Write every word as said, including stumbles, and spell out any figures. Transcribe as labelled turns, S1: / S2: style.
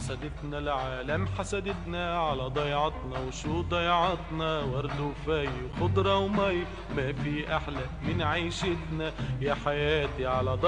S1: حسدتنا العالم حسدتنا على ضيعتنا، وشو ضيعتنا ورد وفي وخضرة ومي، ما في أحلى من عيشتنا يا حياتي على